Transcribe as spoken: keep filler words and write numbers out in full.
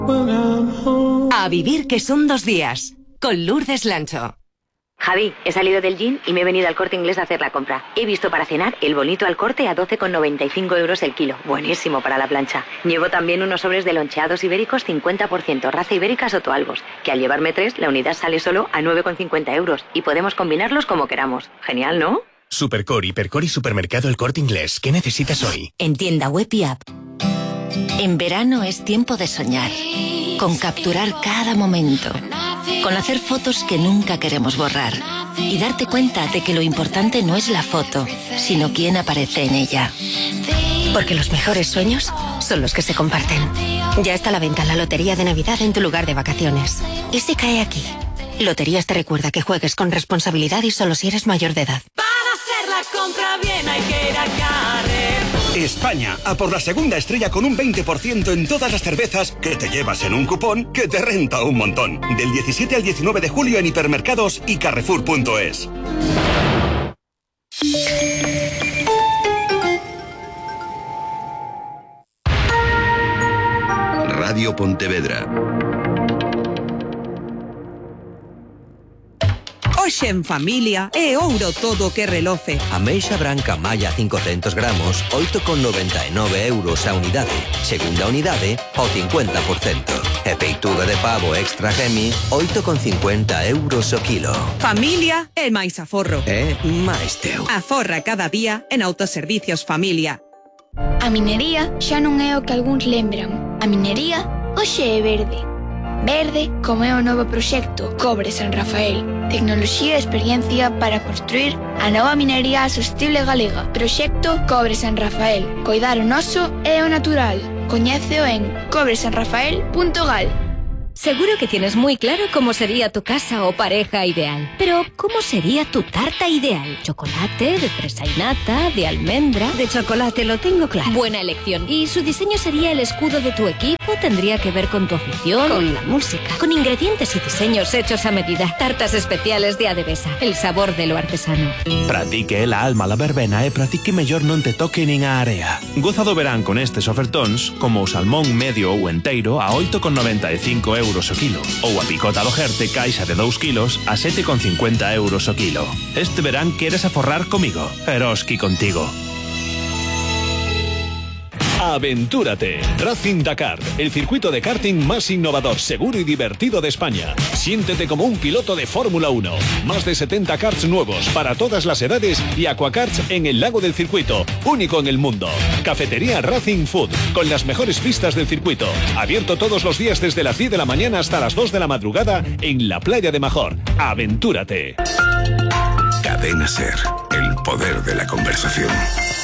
A vivir que son dos días, con Lourdes Lancho. Javi, he salido del gym y me he venido al Corte Inglés a hacer la compra. He visto para cenar el bonito al corte a doce con noventa y cinco euros el kilo. Buenísimo para la plancha. Llevo también unos sobres de loncheados ibéricos cincuenta por ciento, raza ibérica Sotoalbos, que al llevarme tres, la unidad sale solo a nueve con cincuenta euros y podemos combinarlos como queramos. Genial, ¿no? Supercore, Hipercore y Supermercado El Corte Inglés. ¿Qué necesitas hoy? En tienda web y app. En verano es tiempo de soñar, con capturar cada momento, con hacer fotos que nunca queremos borrar y darte cuenta de que lo importante no es la foto, sino quién aparece en ella. Porque los mejores sueños son los que se comparten. Ya está a la venta la Lotería de Navidad en tu lugar de vacaciones. Y se cae aquí. Loterías te recuerda que juegues con responsabilidad y solo si eres mayor de edad. Para hacer la compra bien hay que ir a Carrefour. España, a por la segunda estrella con un veinte por ciento en todas las cervezas que te llevas en un cupón que te renta un montón. Del diecisiete al diecinueve de julio en hipermercados y carrefour punto es. Radio Pontevedra. Hoxe en familia é ouro todo que reloce. Ameixa branca malla cincocentos gramos, oito con noventa e nove euros a unidade. Segunda unidade, ao cincuenta por cento. E peituga de pavo extra gemi, oito con cincuenta euros o kilo. Familia é máis aforro. É máis teu. Aforra cada día en Autoservicios Familia. A minería xa non é o que algúns lembran. A minería hoxe é verde. Verde como é o novo proxecto Cobre San Rafael. Tecnoloxía e experiencia para construir a nova minería sostible galega. Proxecto Cobre San Rafael. Coidar o noso e o natural. Coñéceo en cobre san rafael punto gal. Seguro que tienes muy claro cómo sería tu casa o pareja ideal. Pero, ¿cómo sería tu tarta ideal? ¿Chocolate, de fresa y nata, de almendra? De chocolate, lo tengo claro. Buena elección. ¿Y su diseño sería el escudo de tu equipo? ¿Tendría que ver con tu afición? Con la música. Con ingredientes y diseños hechos a medida. Tartas especiales de Adevesa. El sabor de lo artesano. Pratique la alma la verbena e pratique mellor non te toque nin a area. Goza do verán con estes ofertóns, como o salmón medio ou enteiro a oito con noventa e cinco euros o kilo, ou a picota do Jerte caixa de dous kilos a sete con cincuenta euros o kilo. Este verán queres aforrar comigo, Eroski contigo. Aventúrate. Racing Dakar, el circuito de karting más innovador, seguro y divertido de España. Siéntete como un piloto de Fórmula uno. Más de setenta karts nuevos para todas las edades y aquakarts en el lago del circuito, único en el mundo. Cafetería Racing Food, con las mejores pistas del circuito. Abierto todos los días desde las diez de la mañana hasta las dos de la madrugada en la playa de Major. Aventúrate. Cadena Ser, el poder de la conversación.